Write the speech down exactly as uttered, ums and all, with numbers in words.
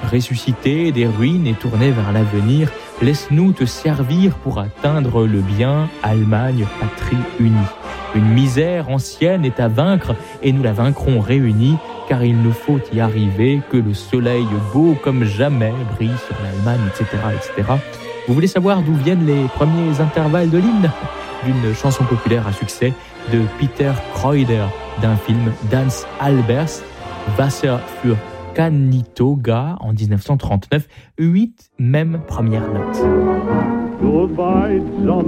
ressuscité des ruines et tourné vers l'avenir, laisse-nous te servir pour atteindre le bien, Allemagne, patrie unie. Une misère ancienne est à vaincre et nous la vaincrons réunis, car il nous faut y arriver, que le soleil beau comme jamais brille sur l'Allemagne, et cetera, et cetera. Vous voulez savoir d'où viennent les premiers intervalles de l'hymne ? D'une chanson populaire à succès de Peter Kreuder, d'un film d'Hans Albers, Wasser für Canitoga en dix-neuf cent trente-neuf, huit mêmes premières notes.